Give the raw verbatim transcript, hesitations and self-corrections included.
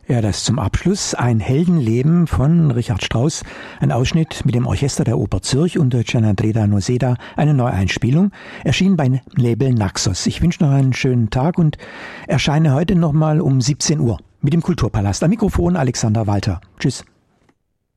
Ja, das zum Abschluss ein Heldenleben von Richard Strauss, ein Ausschnitt mit dem Orchester der Oper Zürich unter Gianandrea Noseda, eine Neueinspielung, erschien beim Label Naxos. Ich wünsche noch einen schönen Tag und erscheine heute nochmal um siebzehn Uhr mit dem Kulturpalast. Am Mikrofon Alexander Walter. Tschüss.